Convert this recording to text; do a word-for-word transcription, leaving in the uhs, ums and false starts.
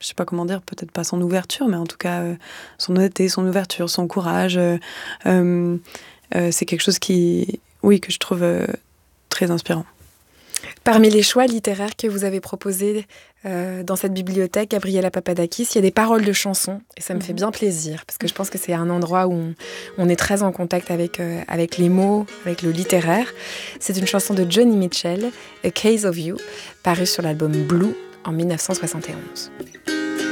je sais pas comment dire, peut-être pas son ouverture, mais en tout cas euh, son honnêteté, son ouverture, son courage. Euh, euh, euh, c'est quelque chose qui, oui, que je trouve euh, très inspirant. Parmi les choix littéraires que vous avez proposés euh, dans cette bibliothèque, Gabriela Papadakis, il y a des paroles de chansons. Et ça me mmh. fait bien plaisir, parce que je pense que c'est un endroit où on, on est très en contact avec, euh, avec les mots, avec le littéraire. C'est une chanson de Joni Mitchell, A Case of You, parue sur l'album Blue en dix-neuf cent soixante et onze.